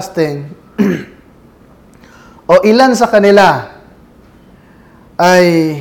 nagfa-fasting o ilan sa kanila ay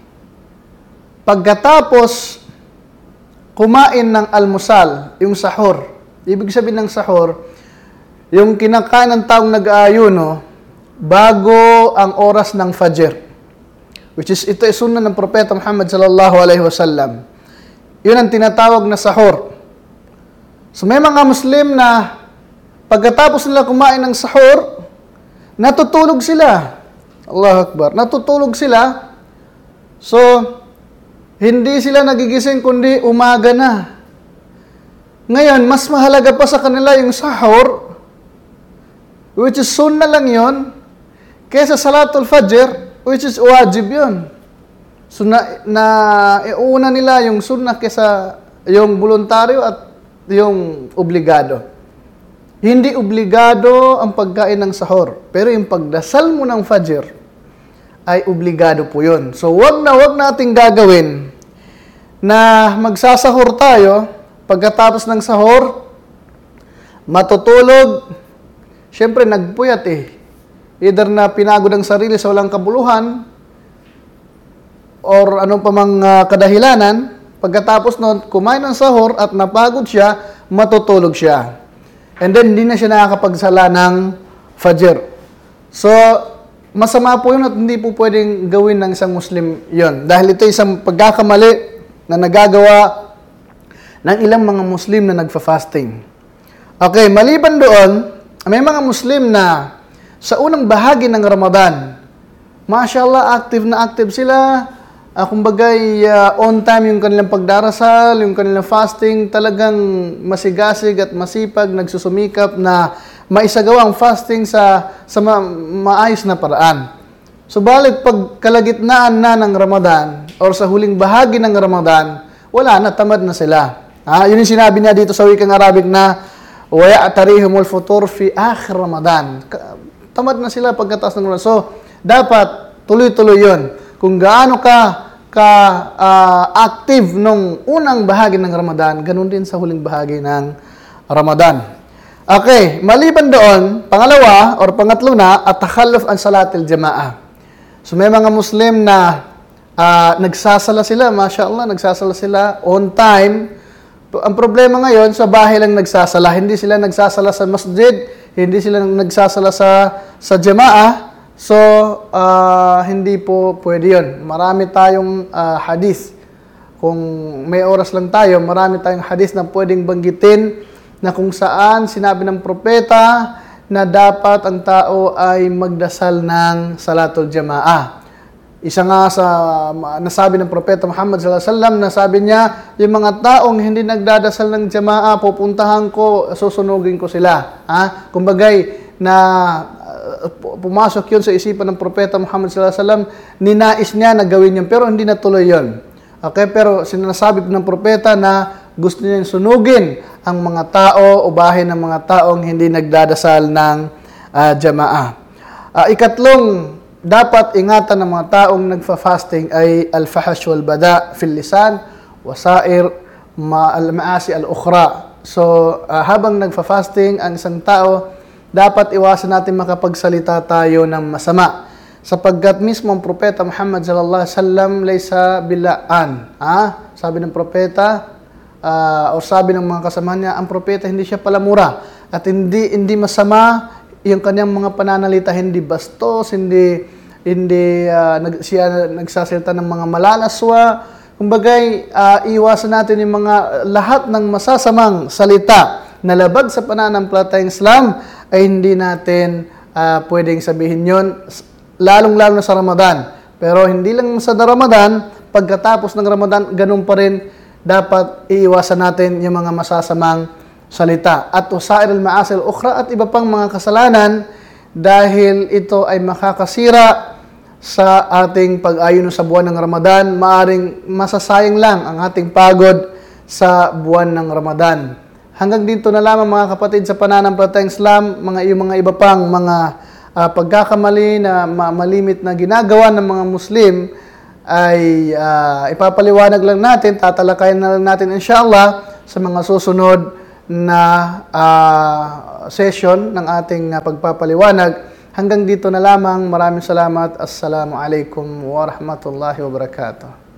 pagkatapos kumain ng almusal, yung sahur. Ibig sabihin ng sahur, yung kinakain ng taong nag-aayuno bago ang oras ng Fajr. Which is, ito ay sunnah ng Propeta Muhammad sallallahu alaihi wasallam. Yun ang tinatawag na sahur. So may mga Muslim na pagkatapos nila kumain ng sahur, natutulog sila. Allahu Akbar. Natutulog sila. So, hindi sila nagigising kundi umaga na. Ngayon, mas mahalaga pa sa kanila yung sahur, which is sunnah lang yon, kaysa salatul fajr, which is wajib yon. So, iuna nila yung sunnah kaysa yung voluntaryo at yung obligado. Hindi obligado ang pagkain ng sahur, pero yung pagdasal mo ng fajr ay obligado po yun. So, wag nating gagawin na magsasahur tayo, pagkatapos ng sahur, matutulog, syempre nagpuyat Either na pinagod ang sarili sa walang kabuluhan, or anong pa mang kadahilanan, pagkatapos nun, kumain ng sahur at napagod siya, matutulog siya. And then, hindi na siya nakakapagsala ng fajr. So, masama po yun at hindi po pwedeng gawin ng isang Muslim yon. Dahil ito isang pagkakamali na nagagawa ng ilang mga Muslim na nagfa-fasting. Okay, maliban doon, may mga Muslim na sa unang bahagi ng Ramadan, mashallah, active na active sila. Kumbagay, on time yung kanilang pagdarasal, yung kanilang fasting, talagang masigasig at masipag, nagsusumikap na maisagawa ang fasting sa maayos na paraan. Subalit, pag kalagitnaan na ng Ramadan, or sa huling bahagi ng Ramadan, wala na, tamad na sila. Yun yung sinabi niya dito sa wikang Arabic na, وَيَعْتَرِيهُمُ الْفُطُورُ فِي آخِرِ Ramadan. Tamad na sila pagkatapos ng Ramadan. So, dapat tuloy-tuloy yun. Kung gaano ka active nung unang bahagi ng Ramadan, ganun din sa huling bahagi ng Ramadan. Okay, maliban doon, pangalawa or pangatlo na, at-takhalluf an salatil jama'ah. So may mga Muslim na nagsasala sila, mashallah, nagsasala sila on time. Ang problema ngayon, sa bahay lang nagsasala. Hindi sila nagsasala sa masjid, hindi sila nagsasala sa jama'ah. So, hindi po pwede yun. Marami tayong hadith. Kung may oras lang tayo, marami tayong hadith na pwedeng banggitin na kung saan sinabi ng propeta na dapat ang tao ay magdasal ng salatul jama'ah. Isa nga sa nasabi ng propeta Muhammad sallallahu alaihi wasallam, nasabi niya, yung mga taong hindi nagdadasal ng jama'ah, pupuntahan ko, susunugin ko sila. Kumbagay, na pumasok yun sa isipan ng propeta Muhammad sallallahu alaihi wasallam, ninais niya na gawin yun, pero hindi natuloy yun. Okay, pero sinasabi ng propeta na gusto niya sunugin ang mga tao o bahay ng mga taong hindi nagdadasal ng jama'ah. Ikatlong dapat ingatan ng mga taong nagfa-fasting ay al-fahash wal bada fil lisan wasair al-maasi al-ukhra. So, habang nagfa-fasting ang isang tao, dapat iwasan natin makapagsalita tayo ng masama. Sapagkat mismo ang propeta Muhammad sallallahu alaihi wasallam laysa bilaan. Sabi ng propeta, o sabi ng mga kasama niya, ang propeta hindi siya palamura at hindi masama yung kanyang mga pananalita, hindi bastos, hindi siya nagsasalita ng mga malalaswa. Kumbagay, iwasan natin yung mga lahat ng masasamang salita na labag sa pananampalatayang Islam ay hindi natin pwedeng sabihin yon, lalong-lalo na sa Ramadan. Pero hindi lang sa Ramadan, pagkatapos ng Ramadan, ganun pa rin dapat iiwasan natin yung mga masasamang salita. At usair al-ma'asil ukhra at iba pang mga kasalanan dahil ito ay makakasira sa ating pag-ayuno sa buwan ng Ramadan. Maaring masasayang lang ang ating pagod sa buwan ng Ramadan. Hanggang dito na lamang mga kapatid sa pananampalatayang Islam, mga iba pang mga pagkakamali na malimit na ginagawa ng mga Muslim ay ipapaliwanag lang natin, tatalakayin na lang natin inshallah sa mga susunod na session ng ating pagpapaliwanag. Hanggang dito na lamang. Maraming salamat. Assalamu alaikum warahmatullahi wabarakatuh.